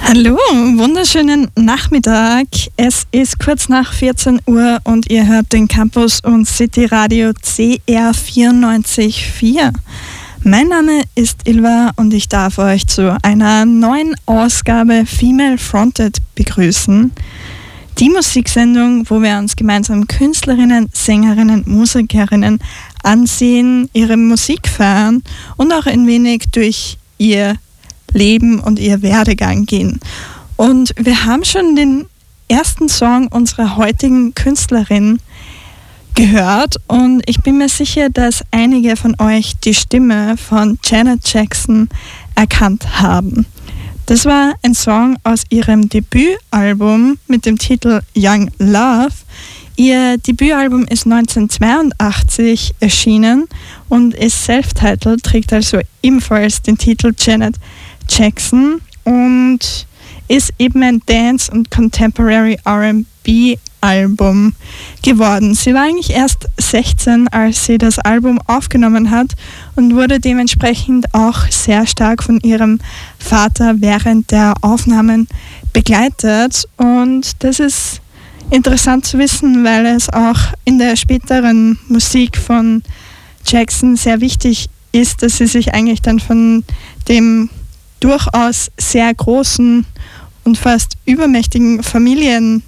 Hallo, wunderschönen Nachmittag. Es ist kurz nach 14 Uhr und ihr hört den Campus und City Radio CR 94.4. Mein Name ist Ilva und ich darf euch zu einer neuen Ausgabe Female Fronted begrüßen. Die Musiksendung, wo wir uns gemeinsam Künstlerinnen, Sängerinnen, Musikerinnen ansehen, ihre Musik feiern und auch ein wenig durch ihr Leben und ihr Werdegang gehen. Und wir haben schon den ersten Song unserer heutigen Künstlerin gehört und ich bin mir sicher, dass einige von euch die Stimme von Janet Jackson erkannt haben. Das war ein Song aus ihrem Debütalbum mit dem Titel Young Love. Ihr Debütalbum ist 1982 erschienen und ist self-titled, trägt also ebenfalls den Titel Janet Jackson und ist eben ein Dance- und Contemporary R&B-Album geworden. Sie war eigentlich erst 16, als sie das Album aufgenommen hat und wurde dementsprechend auch sehr stark von ihrem Vater während der Aufnahmen begleitet. Und das ist interessant zu wissen, weil es auch in der späteren Musik von Jackson sehr wichtig ist, dass sie sich eigentlich dann von dem durchaus sehr großen und fast übermächtigen Familienbaum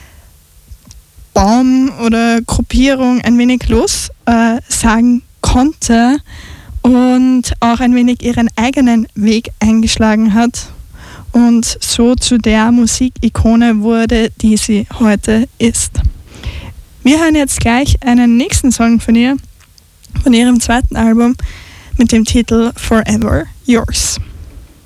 oder Gruppierung ein wenig lossagen konnte und auch ein wenig ihren eigenen Weg eingeschlagen hat und so zu der Musikikone wurde, die sie heute ist. Wir hören jetzt gleich einen nächsten Song von ihr, von ihrem zweiten Album mit dem Titel Forever Yours.